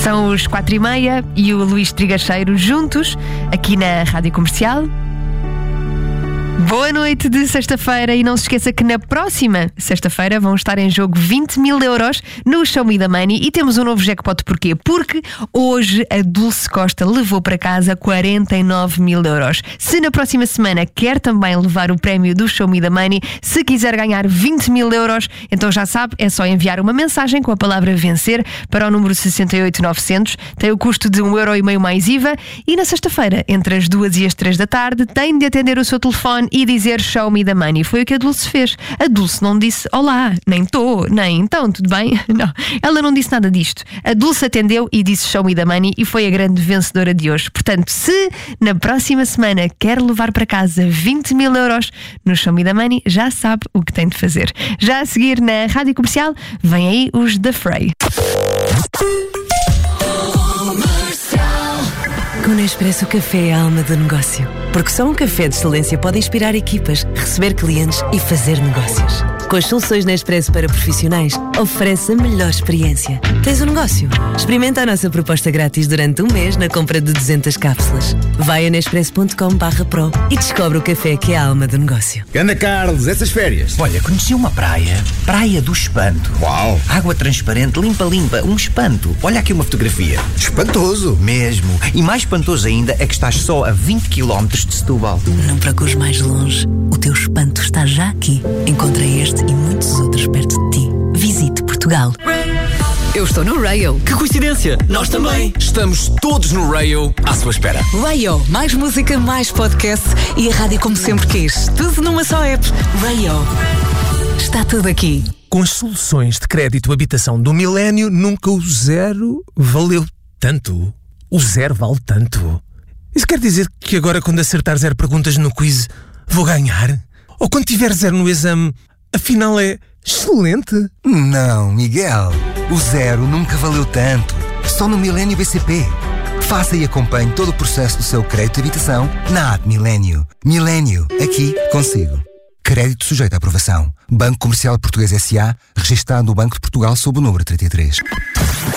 São os 4h30 e o Luís Trigacheiro juntos aqui na Rádio Comercial. Boa noite de sexta-feira e não se esqueça que na próxima sexta-feira vão estar em jogo 20 mil euros no Show Me the Money e temos um novo jackpot. Porquê? Porque hoje a Dulce Costa levou para casa 49 mil euros. Se na próxima semana quer também levar o prémio do Show Me the Money, se quiser ganhar 20 mil euros, então já sabe, é só enviar uma mensagem com a palavra vencer para o número 68900, tem o custo de 1,5€ mais IVA e na sexta-feira, entre as 2 e as 3 da tarde, tem de atender o seu telefone e dizer Show Me the Money. Foi o que a Dulce fez. A Dulce não disse olá, nem estou, nem então, tudo bem? Não, ela não disse nada disto. A Dulce atendeu e disse Show Me the Money e foi a grande vencedora de hoje. Portanto, se na próxima semana quer levar para casa 20 mil euros no Show Me the Money, já sabe o que tem de fazer. Já a seguir na Rádio Comercial, vem aí os The Frey. Com o Nespresso, o café é a alma do negócio. Porque só um café de excelência pode inspirar equipas, receber clientes e fazer negócios. Com as soluções Nespresso para profissionais, oferece a melhor experiência. Tens um negócio? Experimenta a nossa proposta grátis durante um mês na compra de 200 cápsulas. Vai a nespresso.com/pro e descobre o café que é a alma do negócio. Anda, Carlos, essas férias? Olha, conheci uma praia do espanto. Uau! Água transparente, limpa, um espanto. Olha aqui uma fotografia. Espantoso! Mesmo. E mais espantoso ainda é que estás só a 20 km de Setúbal. Não procures mais longe. O teu espanto está já aqui. Encontra este e muitos outros perto de ti. Visite Portugal. Eu estou no Rail. Que coincidência! Nós também! Estamos todos no Rail à sua espera. Rail, mais música, mais podcast e a rádio como sempre quis. Tudo numa só app. Rail. Está tudo aqui. Com as soluções de crédito habitação do Milénio, nunca o zero valeu tanto. O zero vale tanto. Isso quer dizer que agora, quando acertar 0 perguntas no quiz, vou ganhar? Ou quando tiver 0 no exame, afinal é excelente? Não, Miguel. O zero nunca valeu tanto. Só no Milénio BCP. Faça e acompanhe todo o processo do seu crédito de habitação na app Milénio. Milénio, aqui consigo. Crédito sujeito à aprovação. Banco Comercial Português S.A., registado no Banco de Portugal sob o número 33.